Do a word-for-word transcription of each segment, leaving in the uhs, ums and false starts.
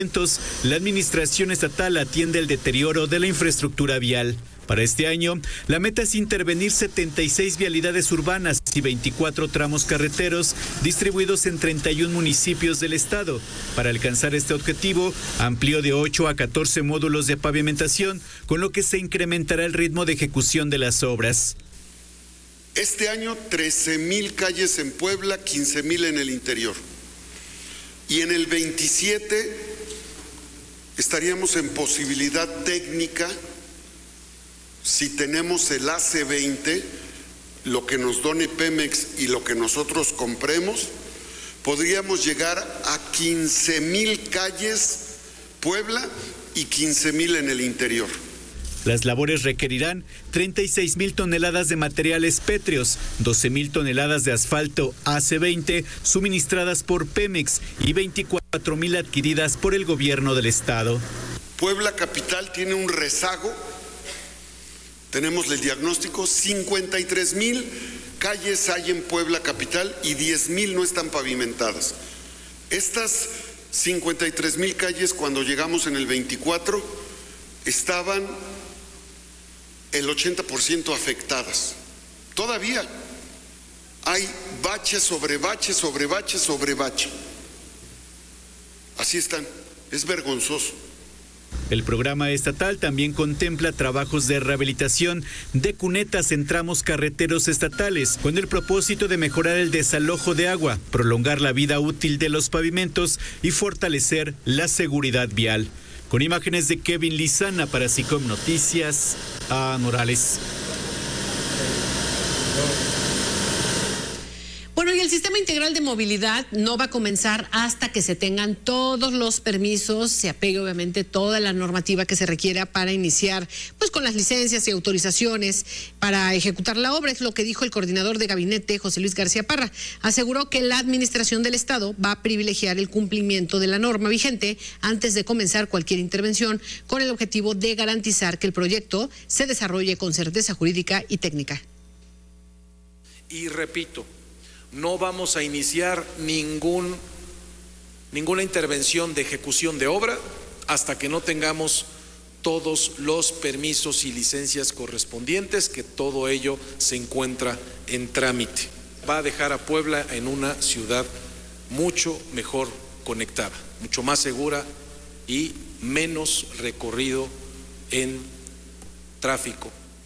la administración estatal atiende el deterioro de la infraestructura vial. Para este año, la meta es intervenir setenta y seis vialidades urbanas y veinticuatro tramos carreteros distribuidos en treinta y un municipios del estado. Para alcanzar este objetivo, amplió de ocho a catorce módulos de pavimentación, con lo que se incrementará el ritmo de ejecución de las obras. Este año, trece mil calles en Puebla, quince mil en el interior. Y en el veintisiete estaríamos en posibilidad técnica, si tenemos el A C veinte, lo que nos done Pemex y lo que nosotros compremos, podríamos llegar a quince mil calles Puebla y quince mil en el interior. Las labores requerirán treinta y seis mil toneladas de materiales pétreos, doce mil toneladas de asfalto A C veinte suministradas por Pemex y veinticuatro mil adquiridas por el gobierno del estado. Puebla capital tiene un rezago, tenemos el diagnóstico, cincuenta y tres mil calles hay en Puebla capital y diez mil no están pavimentadas. Estas cincuenta y tres mil calles, cuando llegamos en el veinticuatro, estaban el ochenta por ciento afectadas. Todavía hay bache sobre bache, sobre bache, sobre bache. Así están, es vergonzoso. El programa estatal también contempla trabajos de rehabilitación de cunetas en tramos carreteros estatales, con el propósito de mejorar el desalojo de agua, prolongar la vida útil de los pavimentos y fortalecer la seguridad vial. Con imágenes de Kevin Lizana para SICOM Noticias, a Morales. Bueno, y el sistema integral de movilidad no va a comenzar hasta que se tengan todos los permisos, se apegue obviamente toda la normativa que se requiera para iniciar, pues con las licencias y autorizaciones para ejecutar la obra. Es lo que dijo el coordinador de gabinete, José Luis García Parra. Aseguró que la administración del Estado va a privilegiar el cumplimiento de la norma vigente antes de comenzar cualquier intervención, con el objetivo de garantizar que el proyecto se desarrolle con certeza jurídica y técnica. Y repito, no vamos a iniciar ningún, ninguna intervención de ejecución de obra hasta que no tengamos todos los permisos y licencias correspondientes, que todo ello se encuentra en trámite. Va a dejar a Puebla en una ciudad mucho mejor conectada, mucho más segura y menos recorrido en tráfico.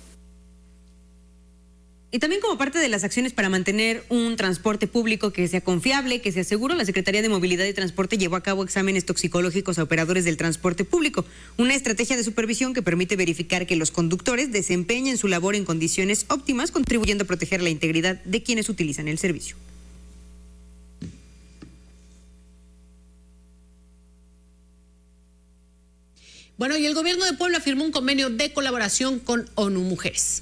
Y también como parte de las acciones para mantener un transporte público que sea confiable, que sea seguro, la Secretaría de Movilidad y Transporte llevó a cabo exámenes toxicológicos a operadores del transporte público, una estrategia de supervisión que permite verificar que los conductores desempeñen su labor en condiciones óptimas, contribuyendo a proteger la integridad de quienes utilizan el servicio. Bueno, y el gobierno de Puebla firmó un convenio de colaboración con ONU Mujeres.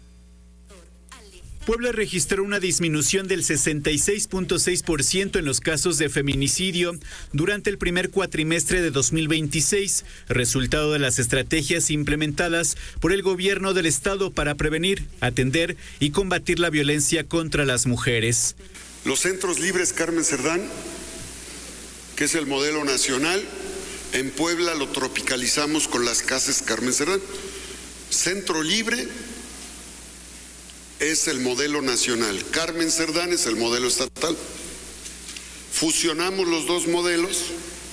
Puebla registró una disminución del sesenta y seis punto seis por ciento en los casos de feminicidio durante el primer cuatrimestre de dos mil veintiséis, resultado de las estrategias implementadas por el gobierno del estado para prevenir, atender y combatir la violencia contra las mujeres. Los centros libres Carmen Cerdán, que es el modelo nacional, en Puebla lo tropicalizamos con las casas Carmen Cerdán. Centro libre es el modelo nacional, Carmen Cerdán es el modelo estatal. Fusionamos los dos modelos,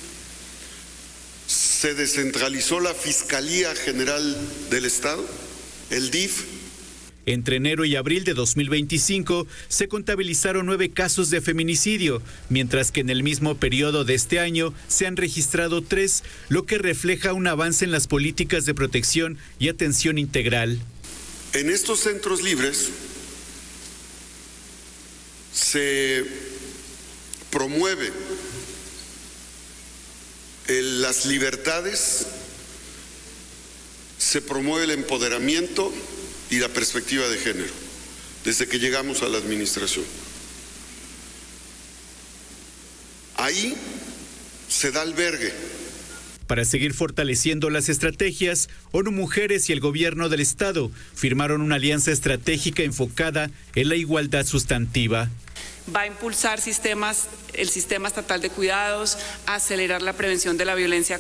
se descentralizó la Fiscalía General del Estado, el D I F. Entre enero y abril de dos mil veinticinco se contabilizaron nueve casos de feminicidio, mientras que en el mismo periodo de este año se han registrado tres, lo que refleja un avance en las políticas de protección y atención integral. En estos centros libres se promueve el, las libertades, se promueve el empoderamiento y la perspectiva de género, desde que llegamos a la administración. Ahí se da albergue. Para seguir fortaleciendo las estrategias, ONU Mujeres y el gobierno del estado firmaron una alianza estratégica enfocada en la igualdad sustantiva. va a impulsar sistemas, el sistema estatal de cuidados, acelerar la prevención de la violencia